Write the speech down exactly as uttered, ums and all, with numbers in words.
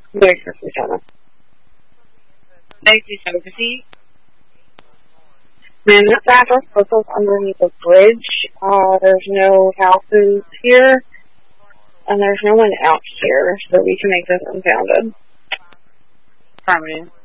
Wait for each other. Safety services. Man, that address puts us underneath a bridge. Uh, there's no houses here, and there's no one out here, so we can make this unfounded. Permanent.